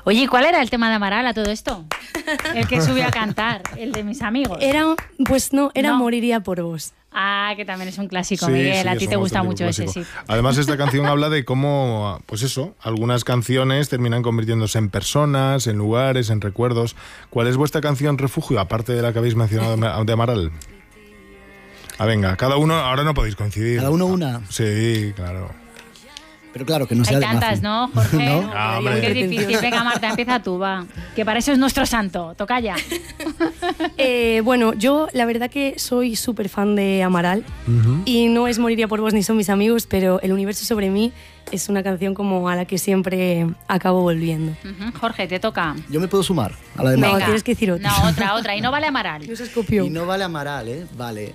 Oye, ¿cuál era el tema de Amaral a todo esto? El que subió a cantar, el de mis amigos. Era No. Moriría por vos. Ah, que también es un clásico, Sí, Miguel. sí, A es ti un te gusta auténtico mucho clásico. ese, sí. Además, esta canción habla de cómo, pues eso, algunas canciones terminan convirtiéndose en personas, en lugares, en recuerdos. ¿Cuál es vuestra canción refugio, aparte de la que habéis mencionado de Amaral? Ah, venga, cada uno, ahora no podéis coincidir. Cada uno una. Sí, claro. Pero claro, que no sea Hay de tantas, Mafi. ¿no, Jorge? ¿No? Ah, hombre. Que es difícil. Venga, Marta, empieza tú, va. Que para eso es nuestro santo. Toca ya. Bueno, yo la verdad que soy súper fan de Amaral y no es Moriría por vos ni Son mis amigos, pero El universo sobre mí es una canción como a la que siempre acabo volviendo. Jorge, te toca. Yo me puedo sumar a la de No, Mafi. Venga. tienes que decir otra. No, otra. Y no vale Amaral. Dios escopió. Y no vale Amaral, ¿eh? Vale.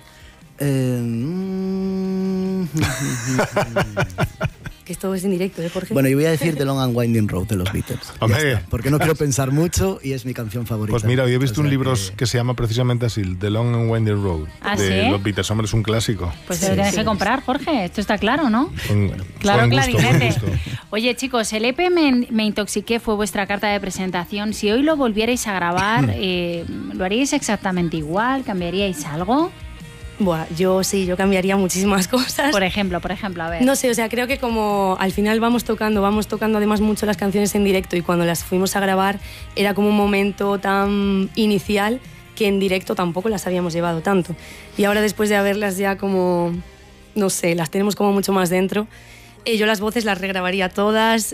Que esto es en directo, ¿eh, Jorge? Bueno, yo voy a decir The Long and Winding Road de los Beatles. Ya Hombre. está, porque no quiero pensar mucho y es mi canción favorita. Pues mira, hoy he visto O un sea libro que se llama precisamente así, The Long and Winding Road, ¿Ah, de sí? los Beatles. Hombre, es un clásico. Pues te lo tienes que comprar, Jorge. Esto está claro, ¿no? Claro, Con gusto, clarinete. con gusto. Oye, chicos, el EP Me Intoxiqué fue vuestra carta de presentación. Si hoy lo volvierais a grabar, ¿lo haríais exactamente igual? ¿Cambiaríais algo? Buah, yo cambiaría muchísimas cosas. Por ejemplo, a ver. No sé, o sea, creo que como al final vamos tocando además mucho las canciones en directo y cuando las fuimos a grabar era como un momento tan inicial que en directo tampoco las habíamos llevado tanto. Y ahora después de haberlas ya como, no sé, las tenemos como mucho más dentro, yo las voces las regrabaría todas,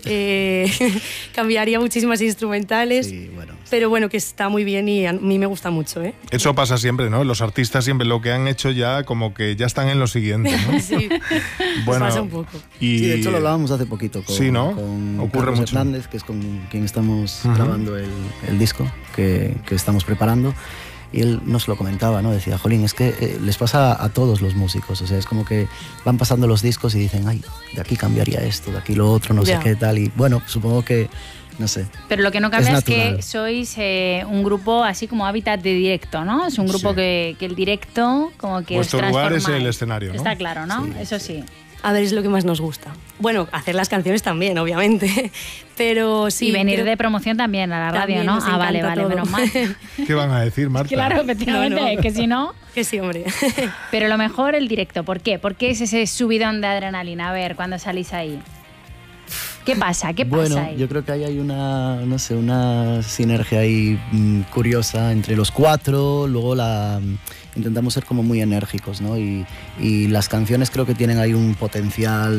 cambiaría muchísimas instrumentales, Sí, bueno. pero bueno, que está muy bien y a mí me gusta mucho, ¿eh? Eso pasa siempre, ¿no? Los artistas siempre lo que han hecho ya como que ya están en lo siguiente, ¿no? Sí, Bueno, pasa un poco. y Sí, de hecho lo hablábamos hace poquito con, Sí, ¿no? con Ocurre Carlos mucho. Hernández, que es con quien estamos grabando el disco que estamos preparando. Y él nos lo comentaba, ¿no? Decía, jolín, es que les pasa a todos los músicos. O sea, es como que van pasando los discos y dicen, ay, de aquí cambiaría esto, de aquí lo otro, no Ya. sé qué tal. Y bueno, supongo que, no sé. Pero lo que no cambia es que natural. sois un grupo así como hábitat de directo, ¿no? Es un grupo Sí. que el directo como que Vuestro os lugar es transforma. el escenario, ¿no? Está claro, ¿no? Sí, Eso sí. A ver, es lo que más nos gusta. Bueno, hacer las canciones también, obviamente, pero sí. y venir creo- de promoción también a la radio, También ¿no? nos Ah, vale, encanta vale, todo. menos mal. ¿qué van a decir, Marta? Claro, efectivamente, No, no. que si no... Que sí, hombre. Pero lo mejor el directo. ¿Por qué? ¿Por qué es ese subidón de adrenalina? A ver, cuando salís ahí. ¿Qué pasa? ¿Qué pasa Bueno, ahí? yo creo que ahí hay una, no sé, una sinergia ahí curiosa entre los cuatro. Luego intentamos ser como muy enérgicos, ¿no? Y las canciones creo que tienen ahí un potencial